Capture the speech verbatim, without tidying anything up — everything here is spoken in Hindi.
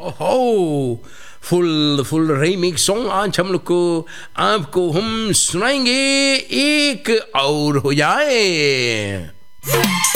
ओहो, फुल फुल रीमिक्स सॉन्ग आज हम लोग को आपको हम सुनाएंगे, एक और हो जाए।